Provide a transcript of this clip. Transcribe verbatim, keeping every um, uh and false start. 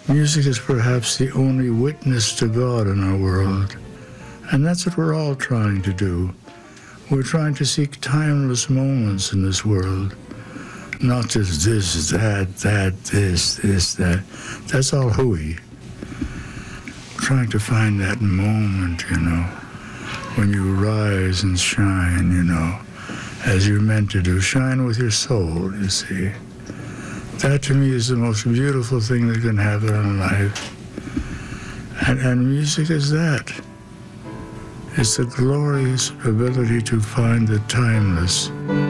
Music is perhaps the only witness to God in our world. And that's what we're all trying to do. We're trying to seek timeless moments in this world. Not just this, that, that, this, this, that. That's all hooey. Trying to find that moment, you know, when you rise and shine, you know, as you're meant to do. Shine with your soul, you see. That to me is the most beautiful thing that can happen in life. And, and music is that. It's the glorious ability to find the timeless.